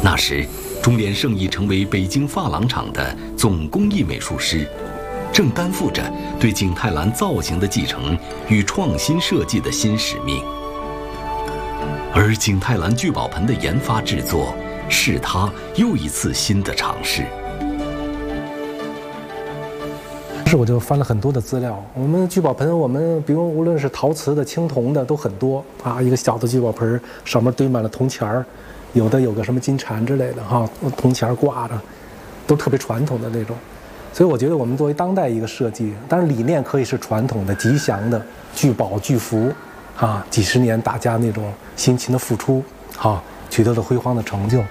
那时，钟连胜已成为北京珐琅厂的总工艺美术师，正担负着对景泰蓝造型的继承与创新设计的新使命。而景泰蓝聚宝盆的研发制作，是他又一次新的尝试。 我就翻了很多的资料，我们聚宝盆，我们比如无论是陶瓷的、青铜的都很多啊。一个小的聚宝盆上面堆满了铜钱儿，有的有个什么金蝉之类的哈，铜钱挂着，都特别传统的那种。所以我觉得我们作为当代一个设计，当然理念可以是传统的、吉祥的、聚宝聚福啊，几十年大家那种辛勤的付出啊，取得了辉煌的成就。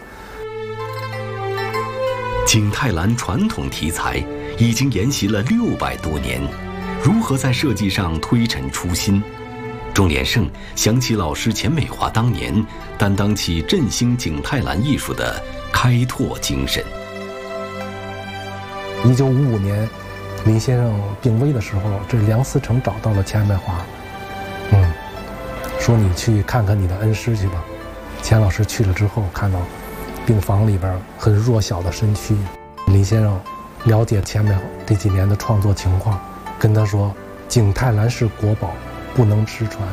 景泰蓝传统题材已经沿袭了600多年，如何在设计上推陈出新？钟连胜想起老师钱美华当年担当起振兴景泰蓝艺术的开拓精神。 1955年，林先生病危的时候，这梁思成找到了钱美华，说你去看看你的恩师去吧。钱老师去了之后，看到病房里边很弱小的身躯，林先生了解钱美华这几年的创作情况，跟他说：“景泰蓝是国宝，不能失传。”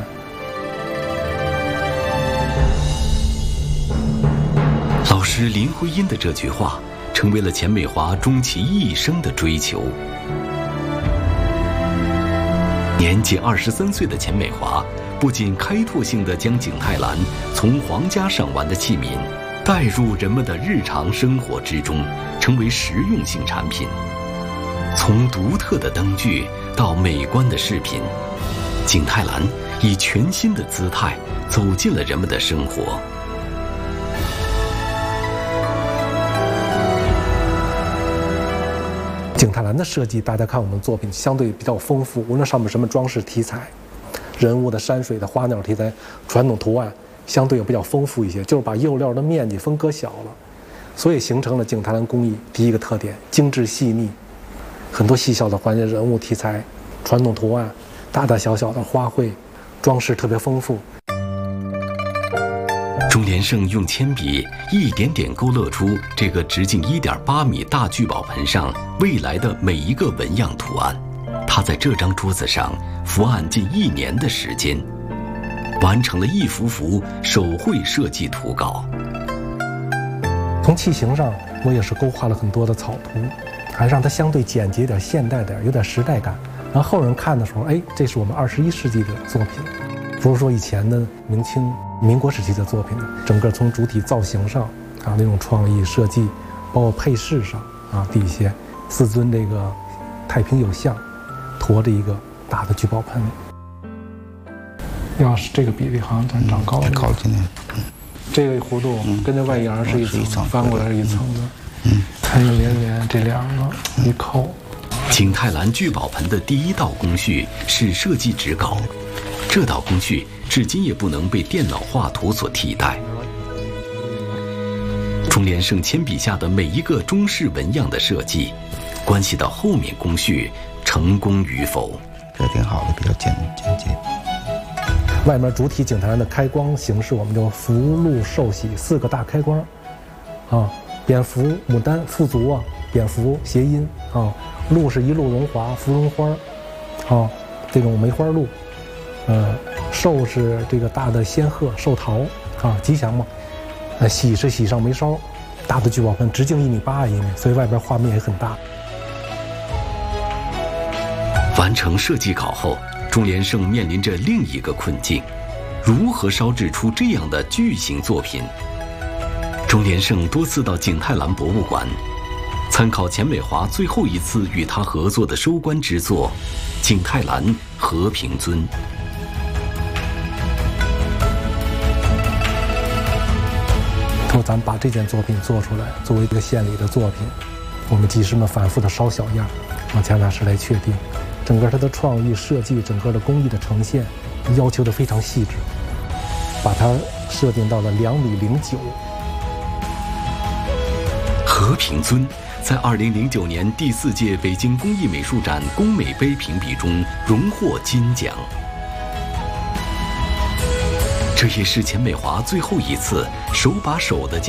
老师林徽因的这句话，成为了钱美华终其一生的追求。年仅23岁的钱美华，不仅开拓性地将景泰蓝从皇家赏玩的器皿带入人们的日常生活之中，成为实用性产品。从独特的灯具到美观的饰品，景泰蓝以全新的姿态走进了人们的生活。 景泰蓝的设计，大家看我们作品相对比较丰富，无论上面什么装饰题材、人物的、山水的、花鸟题材、传统图案，相对也比较丰富一些，就是把釉料的面积分割小了，所以形成了景泰蓝工艺第一个特点：精致细腻，很多细小的环节、人物题材、传统图案、大大小小的花卉，装饰特别丰富。 钟连胜用铅笔一点点勾勒出这个直径1.8米大聚宝盆上未来的每一个纹样图案。他在这张桌子上伏案近1年的时间，完成了一幅幅手绘设计图稿。 从器型上，我也是勾画了很多的草图，还让它相对简洁点、现代点，有点时代感。让后人看的时候，哎，这是我们21世纪的作品，不是说以前的明清、民国时期的作品。整个从主体造型上啊，那种创意设计，包括配饰上啊，底下4尊这个太平有象，驮着一个大的聚宝盆。要是这个比例好像长高了， 高了点。 这个弧度跟这外沿是一层，翻过来是一层的。还有连这2个一扣。 景泰蓝聚宝盆的第一道工序是设计纸稿，这道工序至今也不能被电脑画图所替代。钟连胜铅笔下的每一个中式纹样的设计，关系到后面工序成功与否。 这挺好的，比较简洁。 外面主体景泰蓝的开光形式，我们就福禄寿喜4个大开光，啊，蝙蝠、牡丹、富足啊，蝙蝠谐音啊，鹿是一路荣华，芙蓉花，啊，这种梅花鹿，寿是这个大的仙鹤，寿桃啊，吉祥嘛，喜是喜上眉梢，大的聚宝盆直径1.8米，所以外边画面也很大。 完成设计稿后，钟连胜面临着另一个困境：如何烧制出这样的巨型作品？钟连胜多次到景泰蓝博物馆，参考钱美华最后一次与他合作的收官之作《景泰蓝和平尊》。 说咱们把这件作品做出来，作为一个献礼的作品，我们技师们反复的烧小样，让钱大师来确定。整个它的创意设计，整个的工艺的呈现，要求的非常细致，把它设定到了2.09米。 和平尊在2009年第4届北京工艺美术展工美杯评比中荣获金奖。这也是钱美华最后一次手把手地